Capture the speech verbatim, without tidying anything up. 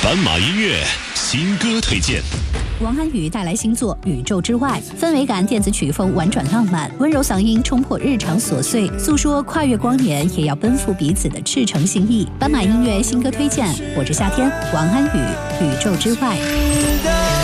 斑马音乐新歌推荐。 王安宇带来新作《宇宙之外》，氛围感电子曲风婉转浪漫，温柔嗓音冲破日常琐碎，诉说跨越光年也要奔赴彼此的赤诚心意。斑马音乐新歌推荐，我是夏天，王安宇《宇宙之外》。